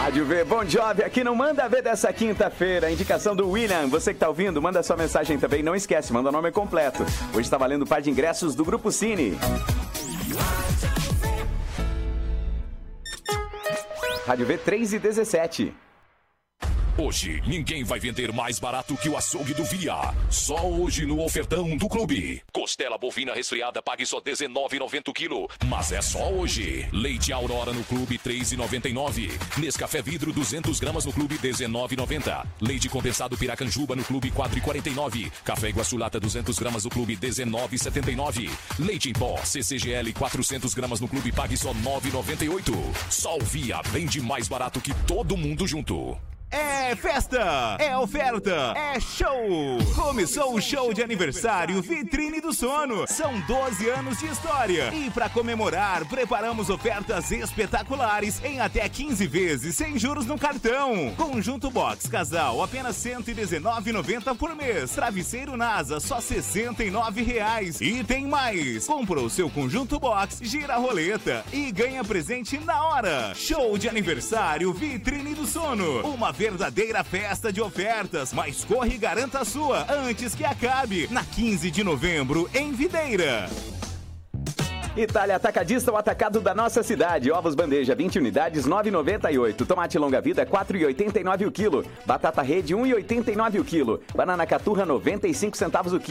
Rádio V, Bon Jovi, aqui no Manda Ver dessa quinta-feira. Indicação do William. Você que tá ouvindo, manda sua mensagem também. Não esquece, manda o nome completo. Hoje tá valendo um par de ingressos do Grupo Cine. Rádio V 3:17. Hoje, ninguém vai vender mais barato que o açougue do Via. Só hoje no ofertão do clube. Costela bovina resfriada pague só R$19,90 o quilo. Mas é só hoje. Leite Aurora no clube R$3,99. Nescafé vidro 200 gramas no clube R$19,90. Leite condensado Piracanjuba no clube R$4,49. Café Iguaçu Lata 200 gramas no clube R$19,79. Leite em pó CCGL 400 gramas no clube pague só R$9,98. Só o Via vende mais barato que todo mundo junto. É festa, é oferta, é show! Começou o show de aniversário Vitrine do Sono. São 12 anos de história. E para comemorar, preparamos ofertas espetaculares em até 15 vezes sem juros no cartão. Conjunto Box Casal, apenas R$119,90 por mês. Travesseiro NASA, só R$69,00. E tem mais! Compra o seu Conjunto Box, gira a roleta e ganha presente na hora. Show de aniversário Vitrine do Sono. Uma verdadeira festa de ofertas, mas corre e garanta a sua antes que acabe, na 15 de novembro, em Videira. Itália Atacadista, o atacado da nossa cidade. Ovos bandeja, 20 unidades, 9,98. Tomate longa vida, 4,89 o quilo. Batata rede, 1,89 o quilo. Banana caturra, 95 centavos o quilo.